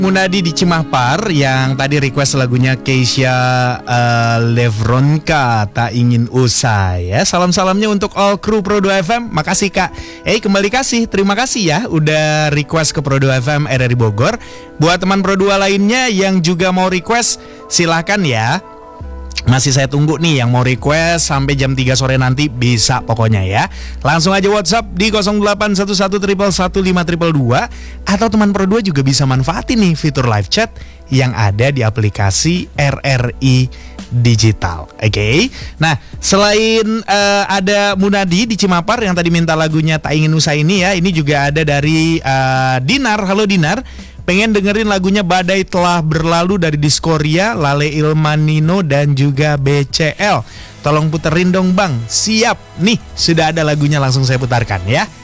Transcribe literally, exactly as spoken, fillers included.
Munadi di Cimahpar yang tadi request lagunya Keisha uh, Levronka Tak Ingin Usai ya. Salam-salamnya untuk all kru Pro dua F M. Makasih Kak. Eh kembali kasih. Terima kasih ya udah request ke Pro dua F M R R I Bogor. Buat teman Pro dua lainnya yang juga mau request, silahkan ya. Masih saya tunggu nih yang mau request sampai jam tiga sore nanti bisa pokoknya ya. Langsung aja WhatsApp di nol delapan satu satu satu satu lima dua dua. Atau teman Pro dua juga bisa manfaatin nih fitur live chat yang ada di aplikasi R R I Digital. Oke okay? Nah selain uh, ada Munadi di Cimapar yang tadi minta lagunya Tak Ingin Usai ini ya. Ini juga ada dari uh, Dinar. Halo Dinar, pengen dengerin lagunya Badai Telah Berlalu dari Diskoria, Lale Ilmanino dan juga B C L. Tolong puterin dong bang. Siap, nih sudah ada lagunya, langsung saya putarkan ya.